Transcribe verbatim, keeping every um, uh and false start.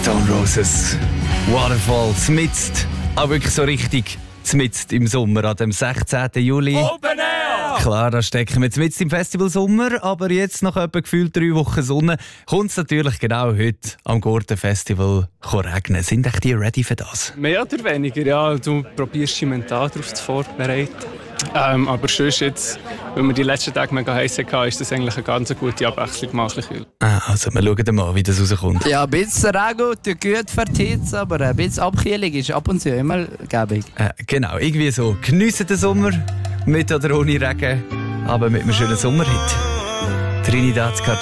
Stone Roses, Waterfall, zmitzt, auch wirklich so richtig zmitzt im Sommer, an dem sechzehnten Juli. Open Air! Klar, da stecken wir zmitzt im Festival Sommer, aber jetzt nach etwa gefühlt drei Wochen Sonne kommt es natürlich genau heute am Gurten Festival regnen. Sind echt die ready für das? Mehr oder weniger, ja. Du probierst dich mental darauf zu vorbereiten. Ähm, aber sonst jetzt, wenn wir die letzten Tage mega heiß hatten, ist das eigentlich eine ganz gute Abwechslung gemacht. Ah, also wir schauen mal, wie das rauskommt. Ja, ein bisschen Regen tut gut für die Hitze, aber ein bisschen Abkühlung ist ab und zu immer gäbig. Äh, genau, irgendwie so. Geniessen den Sommer, mit oder ohne Regen, aber mit einem schönen Sommerhit. Trinidad